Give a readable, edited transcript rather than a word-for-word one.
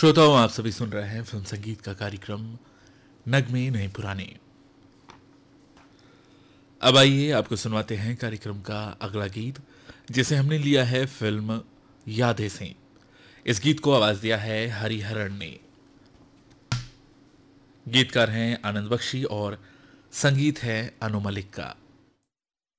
श्रोताओं, आप सभी सुन रहे हैं फिल्म संगीत का कार्यक्रम नगमे नहीं पुराने। अब आइए आपको सुनवाते हैं कार्यक्रम का अगला गीत, जिसे हमने लिया है फिल्म यादें से। इस गीत को आवाज दिया है हरिहरन ने। गीतकार हैं आनंद बख्शी और संगीत है अनु मलिक का।